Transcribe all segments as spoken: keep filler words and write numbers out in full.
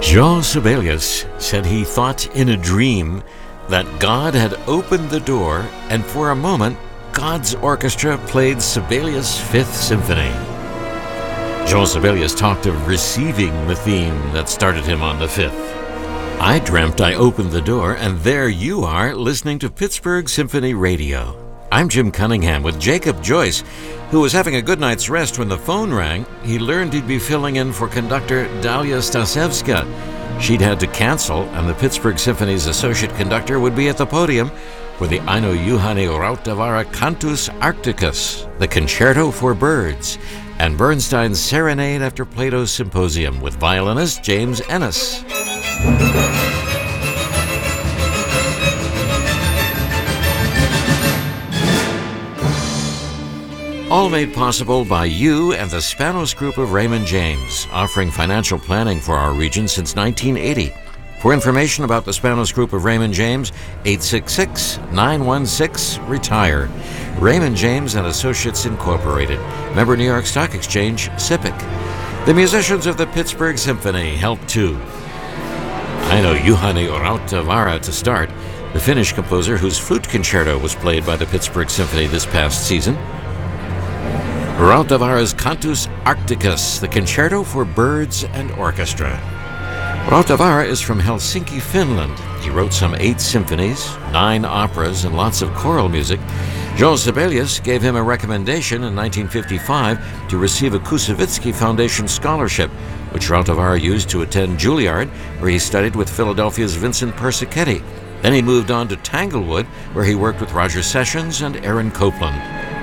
Jean Sibelius said he thought in a dream that God had opened the door, and for a moment, God's orchestra played Sibelius' Fifth Symphony. Jean Sibelius talked of receiving the theme that started him on the Fifth. I dreamt I opened the door, and there you are, listening to Pittsburgh Symphony Radio. I'm Jim Cunningham with Jacob Joyce, who was having a good night's rest when the phone rang. He learned he'd be filling in for conductor Dalia Stasevska. She'd had to cancel, and the Pittsburgh Symphony's associate conductor would be at the podium for the Aino Juhani Rautavaara Cantus Arcticus, the Concerto for Birds, and Bernstein's Serenade after Plato's Symposium with violinist James Ennis. All made possible by you and the Spanos Group of Raymond James, offering financial planning for our region since nineteen eighty. For information about the Spanos Group of Raymond James, eight six six, nine one six, RETIRE. Raymond James and Associates Incorporated. Member New York Stock Exchange, S I P C. The musicians of the Pittsburgh Symphony help too. Aino Juhani Rautavaara to start, the Finnish composer whose flute concerto was played by the Pittsburgh Symphony this past season. Rautavaara's Cantus Arcticus, the Concerto for Birds and Orchestra. Rautavaara is from Helsinki, Finland. He wrote some eight symphonies, nine operas, and lots of choral music. Jean Sibelius gave him a recommendation in nineteen fifty-five to receive a Kusevitsky Foundation scholarship, which Rautavaara used to attend Juilliard, where he studied with Philadelphia's Vincent Persichetti. Then he moved on to Tanglewood, where he worked with Roger Sessions and Aaron Copland.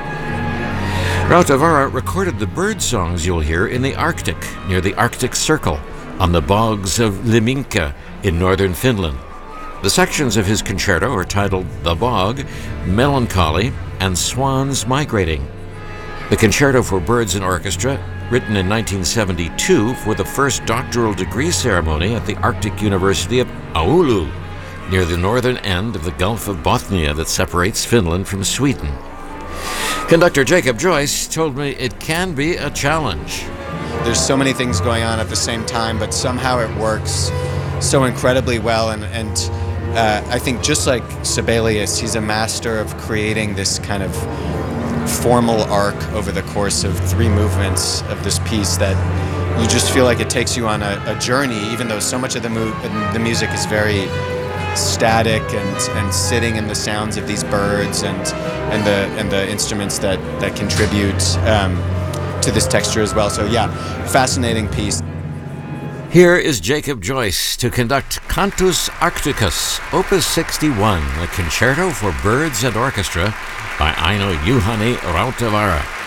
Rautavaara recorded the bird songs you'll hear in the Arctic, near the Arctic Circle, on the bogs of Liminka in northern Finland. The sections of his concerto are titled The Bog, Melancholy, and Swans Migrating. The Concerto for Birds and Orchestra, written in nineteen seventy-two for the first doctoral degree ceremony at the Arctic University of Oulu, near the northern end of the Gulf of Bothnia that separates Finland from Sweden. Conductor Jacob Joyce told me it can be a challenge. There's so many things going on at the same time, but somehow it works so incredibly well. And, and uh, I think just like Sibelius, he's a master of creating this kind of formal arc over the course of three movements of this piece that you just feel like it takes you on a, a journey, even though so much of the, mu- the music is very static and, and sitting in the sounds of these birds and and the and the instruments that that contribute um, to this texture as well. So yeah, fascinating piece. Here is Jacob Joyce to conduct Cantus Arcticus, Opus sixty-one, a concerto for birds and orchestra by Aino Juhani Rautavaara.